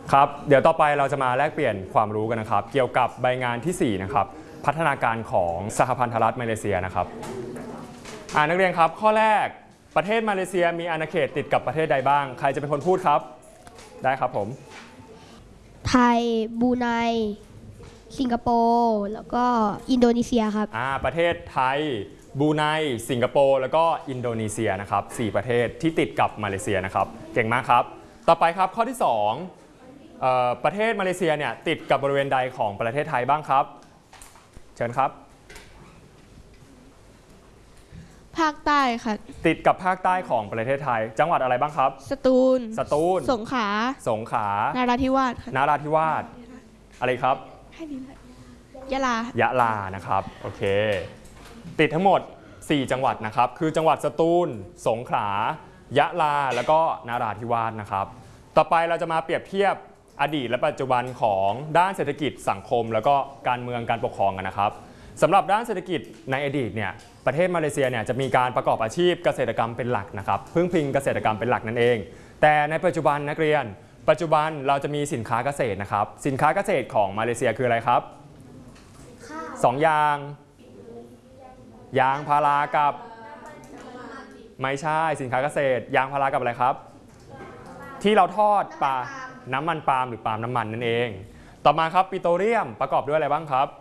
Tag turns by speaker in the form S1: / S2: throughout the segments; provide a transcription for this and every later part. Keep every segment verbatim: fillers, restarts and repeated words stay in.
S1: ครับเดี๋ยวต่อไปเราจะมาแลกเปลี่ยนความรู้กันนะครับเกี่ยวกับใบงานที่สี่นะครับพัฒนาการของสหพันธรัฐมาเลเซียนะครับอ่านักเรียนครับข้อแรกประเทศมาเลเซียมีอาณาเขตติดกับประเทศใดบ้างใครจะเป็นคนพูดครับได้ครับผม
S2: ไทยบรูไนสิงคโปร์แล้วก็อินโดนีเซียครับ
S1: อ่าประเทศไทยบรูไนสิงคโปร์แล้วก็อินโดนีเซียนะครับสี่ประเทศที่ติดกับมาเลเซียนะครับเก่งมากครับต่อไปครับข้อที่สองเอ่อประเทศมาเลเซียเนี่ยติดกับบริเวณใดของประเทศไทยบ้างครับเชิญครับ
S3: ภาคใต้ค่ะ
S1: ติดกับภาคใต้ของประเทศไทยจังหวัดอะไรบ้างครับ
S3: สตูล
S1: สตูล
S3: สงขลา
S1: สงขลา
S3: นาราธิวาสค่ะ
S1: นาราธิวาสอะไรครับ
S3: ยะลาย
S1: ะลานะครับโอเคติดทั้งหมดสี่จังหวัดนะครับคือจังหวัดสตูลสงขลายะลาแล้วก็นาราธิวาสนะครับต่อไปเราจะมาเปรียบเทียบอดีตและปัจจุบันของด้านเศรษฐกิจสังคมแล้วก็การเมืองการปกครองกันนะครับสำหรับด้านเศรษฐกิจในอดีตเนี่ยประเทศมาเลเซียเนี่ยจะมีการประกอบอาชีพเกษตรกรรมเป็นหลักนะครับพึ่งพิงเกษตรกรรมเป็นหลักนั่นเองแต่ในปัจจุบันนักเรียนปัจจุบันเราจะมีสินค้าเกษตรนะครับสินค้าเกษตรของมาเลเซียคืออะไรครับสองอย่างยางพารากับไม่ใช่สินค้าเกษตรยางพารากับอะไรครับที่เราทอดปลาน้ำมันปาล์มหรือปาล์มน้ำมันนั่นเองต่อมาครับปิโตรเลียมประกอบด้วยอะไรบ้างครับ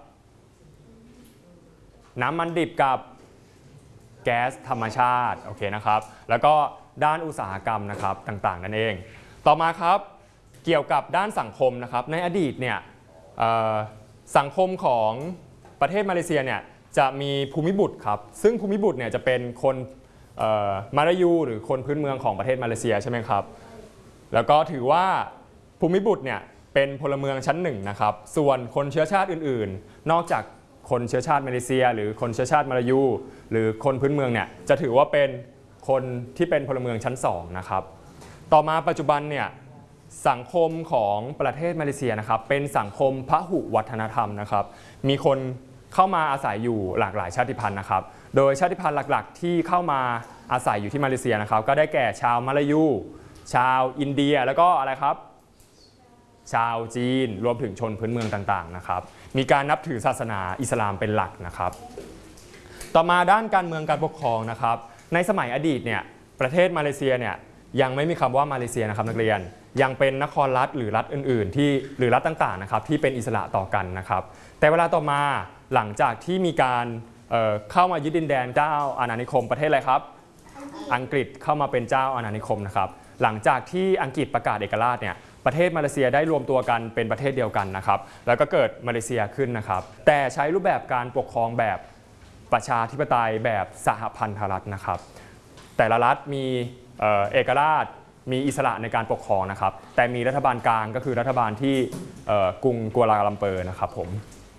S1: น้ำมันดิบกับแก๊สธรรมชาติโอเคนะครับแล้วก็ด้านอุตสาหกรรมนะครับต่างๆนั่นเองต่อมาครับเกี่ยวกับด้านสังคมนะครับในอดีตเนี่ยสังคมของประเทศมาเลเซียเนี่ยจะมีภูมิบุตรครับซึ่งภูมิบุตรเนี่ยจะเป็นคนมาลายูหรือคนพื้นเมืองของประเทศมาเลเซียใช่ไหมครับแล้วก็ถือว่าภูมิบุตรเนี่ยเป็นพลเมืองชั้นหนึ่งนะครับส่วนคนเชื้อชาติอื่นๆนอกจากคนเชื้อชาติมาเลเซียหรือคนเชื้อชาติมาลายูหรือคนพื้นเมืองเนี่ยจะถือว่าเป็นคนที่เป็นพลเมืองชั้นสองนะครับต่อมาปัจจุบันเนี่ยสังคมของประเทศมาเลเซียนะครับเป็นสังคมพหุวัฒนธรรมนะครับมีคนเข้ามาอาศัยอยู่หลากหลายชาติพันธุ์นะครับโดยชาติพันธุ์หลักๆที่เข้ามาอาศัยอยู่ที่มาเลเซียนะครับก็ได้แก่ชาวมาลายูชาวอินเดียแล้วก็อะไรครับชาวจีนรวมถึงชนพื้นเมืองต่างๆนะครับมีการนับถือศาสนาอิสลามเป็นหลักนะครับต่อมาด้านการเมืองการปกครองนะครับในสมัยอดีตเนี่ยประเทศมาเลเซียเนี่ยยังไม่มีคำว่ามาเลเซียนะครับนักเรียนยังเป็นนครรัฐหรือรัฐอื่นๆที่หรือรัฐต่างๆนะครับที่เป็นอิสระต่อกันนะครับแต่เวลาต่อมาหลังจากที่มีการเอ่อเข้ามายึดดินแดนเจ้าอาณานิคมประเทศอะไรครับอังกฤษเข้ามาเป็นเจ้าอาณานิคมนะครับหลังจากที่อังกฤษประกาศเอกราชเนี่ยประเทศมาเลเซียได้รวมตัวกันเป็นประเทศเดียวกันนะครับแล้วก็เกิดมาเลเซียขึ้นนะครับแต่ใช้รูปแบบการปกครองแบบประชาธิปไตยแบบสหพันธรัฐนะครับแต่ละรัฐมีเอ่อเอกราชมีอิสระในการปกครองนะครับแต่มีรัฐบาลกลางก็คือรัฐบาลที่กรุงกัวลาลัมเปอร์นะครับผม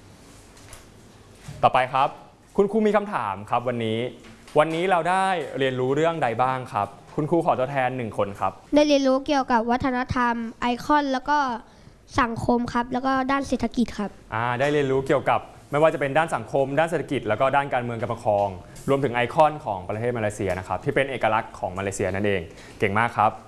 S1: ต่อไปครับคุณครูมีคำถามครับวันนี้วันนี้เราได้เรียนรู้เรื่องใดบ้างครับคุณครูขอตัวแทนหนึ่งคนครับ
S2: ได้เรียนรู้เกี่ยวกับวัฒนธรรมไอคอนแล้วก็สังคมครับแล้วก็ด้านเศรษฐกิจครับ
S1: อ่าได้เรียนรู้เกี่ยวกับไม่ว่าจะเป็นด้านสังคมด้านเศรษฐกิจแล้วก็ด้านการเมืองการปกครองรวมถึงไอคอนของประเทศมาเลเซียนะครับที่เป็นเอกลักษณ์ของมาเลเซียนั่นเองเก่งมากครับ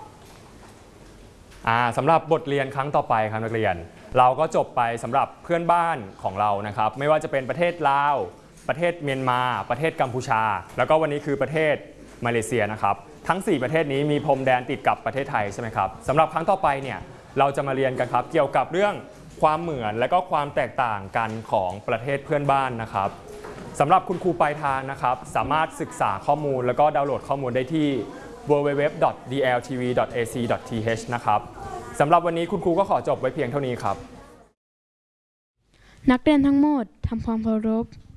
S1: อ่าสำหรับบทเรียนครั้งต่อไปครับนักเรียนเราก็จบไปสำหรับเพื่อนบ้านของเรานะครับไม่ว่าจะเป็นประเทศลาวประเทศเมียนมาประเทศกัมพูชาแล้วก็วันนี้คือประเทศมาเลเซียนะครับทั้งสี่ประเทศนี้มีพรมแดนติดกับประเทศไทยใช่ไหมครับสำหรับครั้งต่อไปเนี่ยเราจะมาเรียนกันครับเกี่ยวกับเรื่องความเหมือนและก็ความแตกต่างกันของประเทศเพื่อนบ้านนะครับสำหรับคุณครูปลายทางนะครับสามารถศึกษาข้อมูลแล้วก็ดาวน์โหลดข้อมูลได้ที่ ดับเบิลยู ดับเบิลยู ดับเบิลยู ดอท ดี แอล ที วี ดอท เอ ซี ดอท ที เอช นะครับสำหรับวันนี้คุณครูก็ขอจบไว้เพียงเท่านี้ครับ
S3: นักเรียนทั้งหมดทำความเคารพ